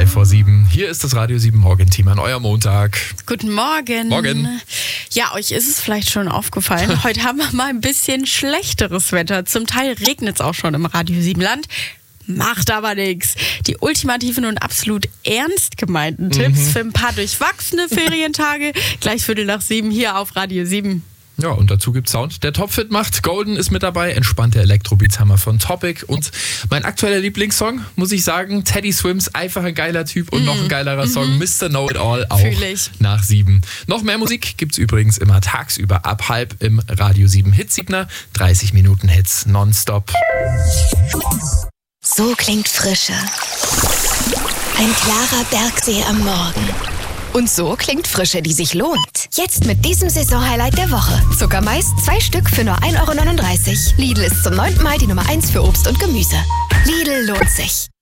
7:03. Hier ist das Radio 7 Morgenteam an eurem Montag. Guten Morgen. Morgen. Ja, euch ist es vielleicht schon aufgefallen. Heute haben wir mal ein bisschen schlechteres Wetter. Zum Teil regnet es auch schon im Radio 7 Land. Macht aber nichts. Die ultimativen und absolut ernst gemeinten Tipps für ein paar durchwachsene Ferientage. Gleich 6:45 hier auf Radio 7. Ja, und dazu gibt's Sound, der Topfit macht. Golden ist mit dabei, entspannte Elektrobeats haben wir von Topic. Und mein aktueller Lieblingssong, muss ich sagen, Teddy Swims, einfach ein geiler Typ und noch ein geilerer Song, Mr. Know It All, auch nach 7. Noch mehr Musik gibt's übrigens immer tagsüber ab 6:30 im Radio 7 Hitsiegner. 30 Minuten Hits nonstop. So klingt Frische. Ein klarer Bergsee am Morgen. Und so klingt Frische, die sich lohnt. Jetzt mit diesem Saisonhighlight der Woche. Zuckermais 2 Stück für nur 1,39 €. Lidl ist zum 9. Mal die Nummer 1 für Obst und Gemüse. Lidl lohnt sich.